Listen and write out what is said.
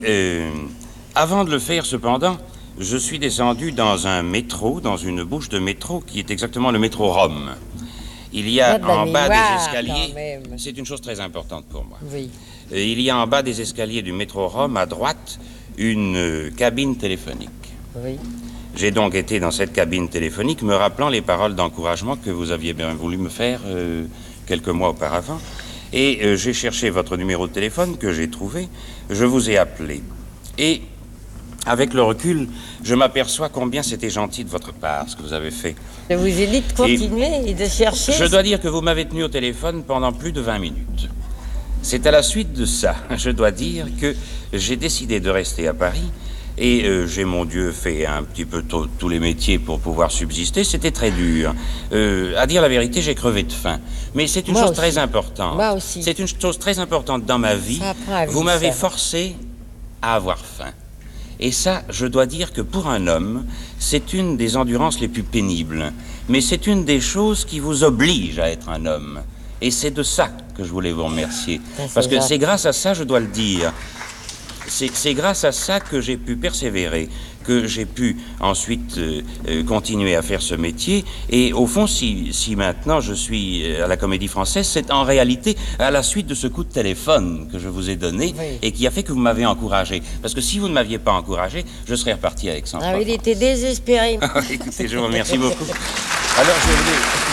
Euh, Avant de le faire, cependant, je suis descendu dans un métro, dans une bouche de métro qui est exactement le métro Rome. Il y a de la en bas mémoire, des quand escaliers, même. c'est une chose très importante pour moi. Oui. Il y a en bas des escaliers du métro Rome, à droite, une cabine téléphonique. Oui. J'ai donc été dans cette cabine téléphonique, me rappelant les paroles d'encouragement que vous aviez bien voulu me faire quelques mois auparavant. Et j'ai cherché votre numéro de téléphone que j'ai trouvé. Je vous ai appelé. Et avec le recul, je m'aperçois combien c'était gentil de votre part, ce que vous avez fait. Je vous ai dit de continuer et de chercher. Je dois dire que vous m'avez tenu au téléphone pendant plus de 20 minutes. C'est à la suite de ça, je dois dire, que j'ai décidé de rester à Paris. Et j'ai, mon Dieu, fait un petit peu tous les métiers pour pouvoir subsister. C'était très dur. À dire la vérité, j'ai crevé de faim. Mais c'est une chose très importante. Moi aussi. C'est une chose très importante dans ma vie. Vous m'avez forcé à avoir faim. Et ça, je dois dire que pour un homme, c'est une des endurances les plus pénibles. Mais c'est une des choses qui vous oblige à être un homme. Et c'est de ça que je voulais vous remercier. Parce que c'est grâce à ça, je dois le dire, c'est grâce à ça que j'ai pu persévérer, que j'ai pu ensuite continuer à faire ce métier. Et au fond, si maintenant je suis à la Comédie Française, c'est en réalité à la suite de ce coup de téléphone que je vous ai donné et qui a fait que vous m'avez encouragé. Parce que si vous ne m'aviez pas encouragé, je serais reparti avec 100 francs. Ah, il était désespéré. Écoutez, je vous remercie beaucoup. Alors, je voulais...